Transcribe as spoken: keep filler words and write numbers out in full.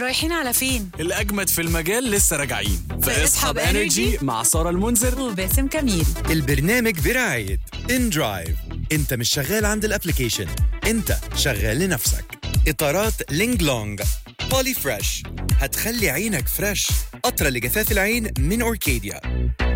رايحين على فين؟ الأجمد في المجال لسه راجعين في اصحاب إنرجي مع سارة المنذر وباسم كميل. البرنامج برعاية إن درايف. انت مش شغال عند الابليكيشن، انت شغال لنفسك. اطارات لينج لونج بولي فريش هتخلي عينك فريش. قطرة لجفاف العين من أوركيديا.